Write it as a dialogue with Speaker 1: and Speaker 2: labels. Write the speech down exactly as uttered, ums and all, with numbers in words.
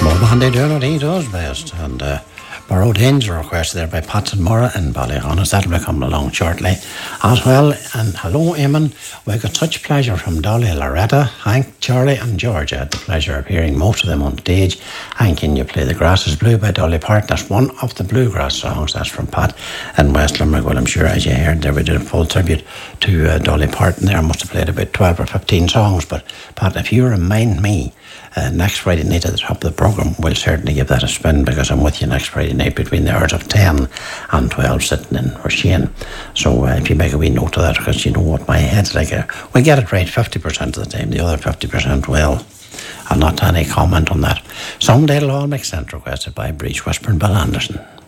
Speaker 1: Monday doing he does best, and uh, Borrowed Hinge requested there by Pat and Mora and Ballyhonest. That'll be coming along shortly as well. And hello, Eamon. We got such pleasure from Dolly, Loretta, Hank, Charlie and Georgia. Had the pleasure of hearing most of them on stage. Hank, can you play The Grass is Blue by Dolly Parton? That's one of the bluegrass songs. That's from Pat and West Limerick. Well, I'm sure as you heard there, we did a full tribute to uh, Dolly Parton there. I must have played about twelve or fifteen songs. But Pat, if you remind me Uh, next Friday night at the top of the programme, we'll certainly give that a spin, because I'm with you next Friday night between the hours of ten and twelve, sitting in Roisin. So uh, if you make a wee note of that, because you know what my head's like. Uh, we get it right fifty percent of the time, the other fifty percent well. I'll not any comment on that. Someday it'll all make sense, requested by Breach Whisper and Bill Anderson.